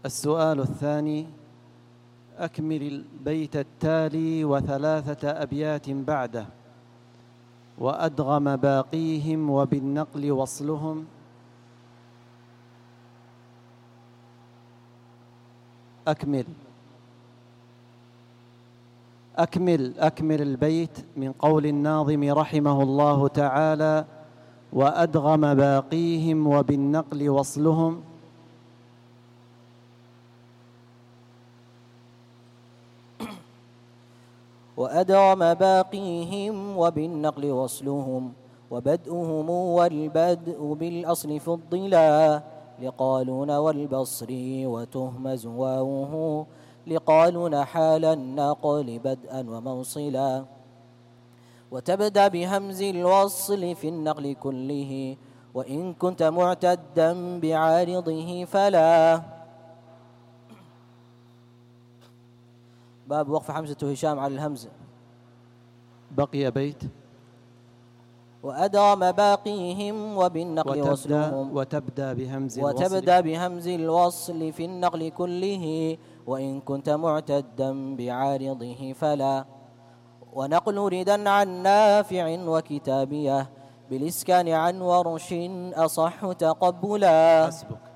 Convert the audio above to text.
السؤال الثاني: أكمل البيت التالي وثلاثة أبيات بعده، وأدغم باقيهم وبالنقل وصلهم. أكمل البيت من قول الناظم رحمه الله تعالى: وأدغم باقيهم وبالنقل وصلهم. وأدغم باقيهم وبالنقل وصلهم، وبدءهم والبدء بالأصل فضلا، لقالون والبصري وتهمز واوه، لقالون حال النقل بدءا وموصلا، وتبدأ بهمز الوصل في النقل كله، وإن كنت معتدا بعارضه فلا. باب وقف حمزة هشام على الهمزة. بقي بيت: وأدغم باقيهم وبالنقل وصلهم، وتبدأ بهمز الوصل في النقل كله، وإن كنت معتدا بعارضه فلا. ونقل ردا عن نافع وكتابية، بالإسكان عن ورش أصح تقبلا. حسبك.